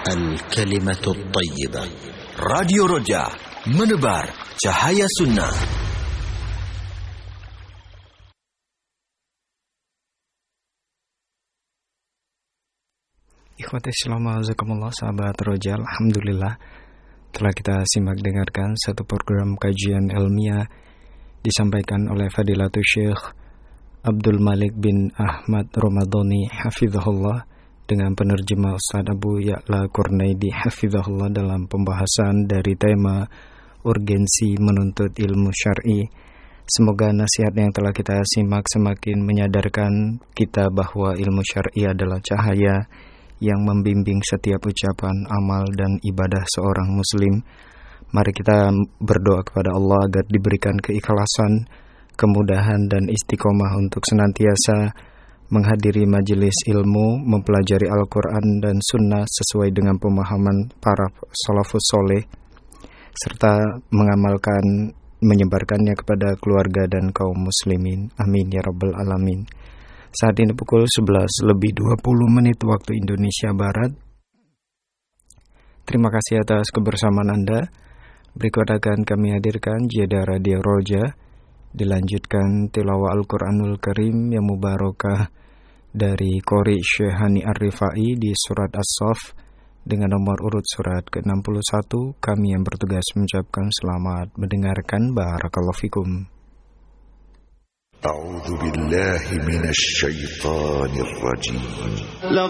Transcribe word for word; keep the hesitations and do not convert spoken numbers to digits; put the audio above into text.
Al-Kalimatul Tayyibah. Radio Roja, menebar cahaya sunnah. Ikhwati Islam, azakumullah, sahabat Roja, alhamdulillah telah kita simak dengarkan satu program kajian ilmiah disampaikan oleh Fadilatul Syekh Abdul Malik bin Ahmad Ramadhani hafizahullah dengan penerjemah Ustaz Abu Ya'la Qurnaidi hafizahullah dalam pembahasan dari tema urgensi menuntut ilmu syar'i. Semoga nasihat yang telah kita simak semakin menyadarkan kita bahwa ilmu syar'i adalah cahaya yang membimbing setiap ucapan, amal, dan ibadah seorang muslim. Mari kita berdoa kepada Allah agar diberikan keikhlasan, kemudahan, dan istiqomah untuk senantiasa menghadiri majelis ilmu, mempelajari Al-Quran dan Sunnah sesuai dengan pemahaman para salafus soleh, serta mengamalkan, menyebarkannya kepada keluarga dan kaum muslimin. Amin ya rabbal alamin. Saat ini pukul sebelas lebih dua puluh menit waktu Indonesia Barat. Terima kasih atas kebersamaan Anda. Berikut akan kami hadirkan Jeda Radio Roja. Dilanjutkan tilawah Al-Quranul Karim yang mubarakah dari Qori Syekh Hani Ar-Rifai di surat As-Saff dengan nomor urut surat ke enam puluh satu. Kami yang bertugas mengucapkan selamat mendengarkan. Barakallahu fikum. أعوذ بالله من الشيطان الرجيم